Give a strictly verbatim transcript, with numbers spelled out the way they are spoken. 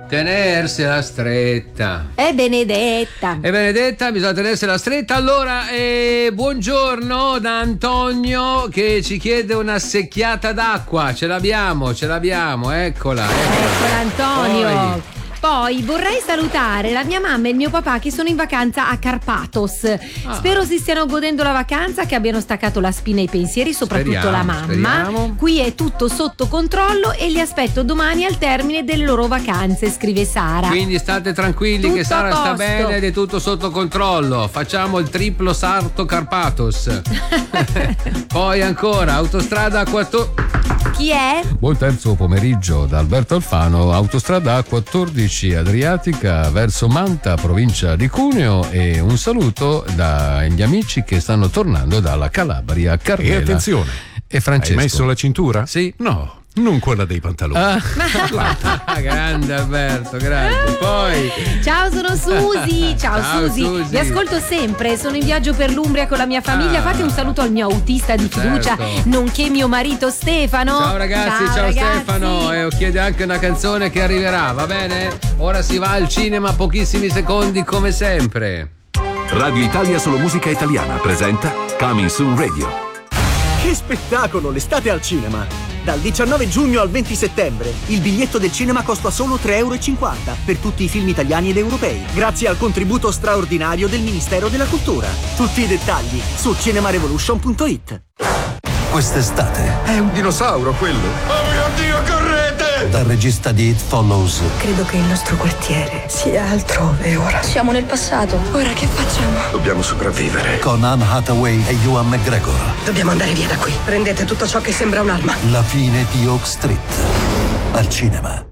tenersela stretta. È Benedetta. È Benedetta, bisogna tenersela stretta. Allora, eh, buongiorno da Antonio che ci chiede una secchiata d'acqua. Ce l'abbiamo, ce l'abbiamo, eccola. Eccola, Antonio. Poi. Poi vorrei salutare la mia mamma e il mio papà che sono in vacanza a Carpathos. Ah. Spero si stiano godendo la vacanza, che abbiano staccato la spina e i pensieri, soprattutto speriamo, la mamma. Speriamo. Qui è tutto sotto controllo e li aspetto domani al termine delle loro vacanze, scrive Sara. Quindi state tranquilli tutto che Sara sta bene ed è tutto sotto controllo. Facciamo il triplo salto Carpathos. Poi ancora autostrada quattordici. Chi è? Buon terzo pomeriggio da Alberto Alfano, autostrada A quattordici Adriatica verso Manta, provincia di Cuneo, e un saluto dagli amici che stanno tornando dalla Calabria, Carmela. E attenzione, e Francesco. Hai messo la cintura? Sì. No, non quella dei pantaloni. Ah. Grande Alberto, grande. Poi ciao, sono Susi. Ciao, ciao Susi. Susi. Vi ascolto sempre, sono in viaggio per l'Umbria con la mia famiglia. Ah. Fate un saluto al mio autista di fiducia, certo, nonché mio marito Stefano. Ciao ragazzi, ciao, ciao ragazzi. Stefano. E chiede anche una canzone che arriverà, va bene? Ora si va al cinema, pochissimi secondi come sempre. Radio Italia Solo Musica Italiana presenta Coming Soon Radio. Che spettacolo, l'estate al cinema! Dal diciannove giugno al venti settembre il biglietto del cinema costa solo tre e cinquanta euro per tutti i film italiani ed europei, grazie al contributo straordinario del Ministero della Cultura. Tutti i dettagli su cinemarevolution punto it. Quest'estate è un dinosauro quello. Oh mio Dio, correte! Dal regista di It Follows. Credo che il nostro quartiere sia altrove ora. Siamo nel passato. Ora che facciamo? Dobbiamo sopravvivere. Con Anne Hathaway e Ewan McGregor. Dobbiamo andare via da qui. Prendete tutto ciò che sembra un'arma. La fine di Oak Street. Al cinema.